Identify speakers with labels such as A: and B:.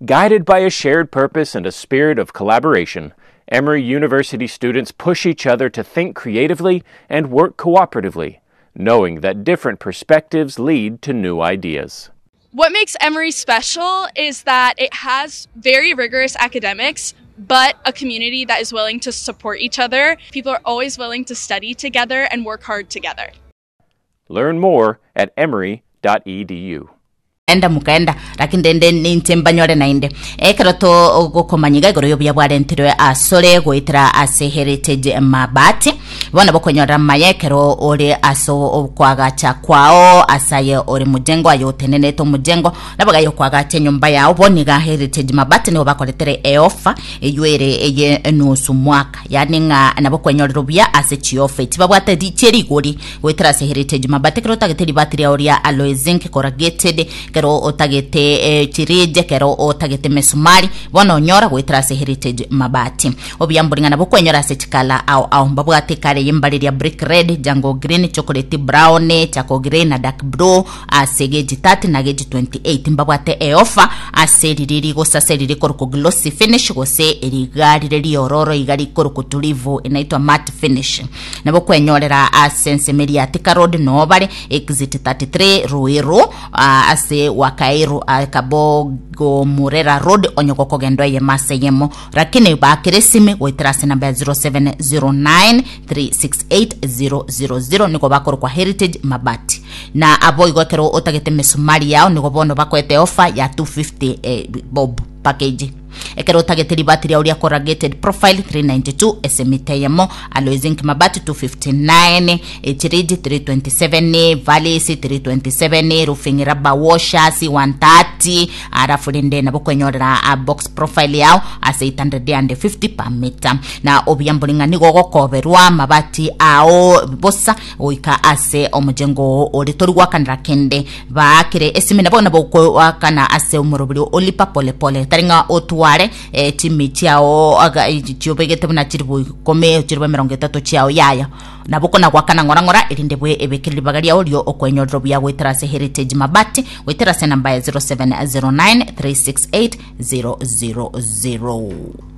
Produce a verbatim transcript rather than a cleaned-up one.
A: Guided by a shared purpose and a spirit of collaboration, Emory University students push each other to think creatively and work cooperatively, knowing that different perspectives lead to new ideas.
B: What makes Emory special is that it has very rigorous academics, but a community that is willing to support each other. People are always willing to study together and work hard together.
A: Learn more at emory dot e d u.
C: enda mukaenda lakini ndende nintembanyore nainde ekeroto gokomanyiga igoro yobya bwarentirwe asore goitira ase heritage mabati bona bokonyora mayekero ore aso kwagacha kwao asaye ore mujengo ayotenene to mujengo nabaga yo kwagacha nyumba yao boniga heritage mabati niho bakoletere eofa eyuere eye nusu mwaka yani nga nabokonyora robya ase chiofe tibabwate dicheri gori goitira ase heritage mabati kero tageteri battery oria alloy zinc corrugated kero otagete e, chirije kero otagete mesumari bono nyora gwitira se heritage mabati obyamburingana bokwenyora se chikala au au mbabwate kare yimbalirya brick red jango green chocolate brown chako green na dark blue asegeji thirty na geji twenty-eight mbabwate e offer aseriri go saseriri korko glossy finish go se erigari reri ororo igari korko tulivu inaitwa matte finish nabo kwenyorera asense mediatica road no bare exit thirty-three ruiru ase wakairu akabogo murera road onyoko gendo ye maseyemo rakine bakiresime goitrase namba zero seven zero nine three six eight zero zero zero niko bakoro kwa heritage mabati na abo igokero otagete mesumari yao niko bono bakwete offer ya two fifty eh, bob package ekero tageteri battery auria corrugated profile three ninety-two smiteyemo alloy zinc mabati two fifty-nine echiriji three twenty-seven valleys three twenty-seven roofing rubber washers one thirty arafulinde na bokwenyorera a box profile yao as eight hundred fifty per meter na obyambulinga nigo gokoberwa mabati ao bossa oika ase omujengo oritorwa kanra kende bakire esime nabona boko wakana ase umurobiri olipa pole pole taringa otu ware e timi chiao aga chiobegete buna chiribu kome chiribu mirongo itatu chiao yaya naboko na gwakana ngora ngora irinde bwe ebekiri bagaria audio okwenyorero bya gwitira se heritage mabati gwitira se namba ya zero seven zero nine three six eight zero zero zero.